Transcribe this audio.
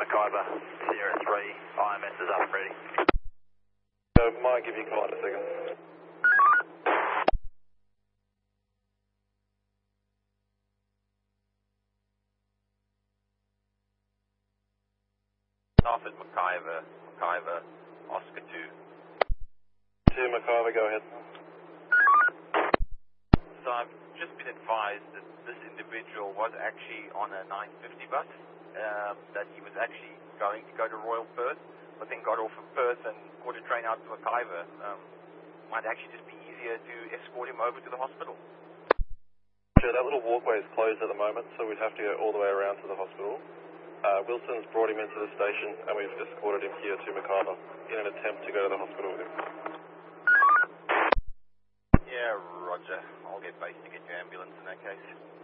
Mackayver, Sierra 3, IMS is up, ready. Might give you a call in a second. Offered Mackayver, Oscar 2. 2 Mackayver, go ahead. So I've just been advised that this individual was actually on a 950 bus, that he was actually going to go to Royal Perth, but then got off of Perth and caught a train out to Mackayver. Might actually just be easier to escort him over to the hospital. Sure, that little walkway is closed at the moment, so we'd have to go all the way around to the hospital. Wilson's brought him into the station and we've escorted him here to Mackayver in an attempt to go to the hospital with him. Yeah, roger. I'll get base to get your ambulance in that case.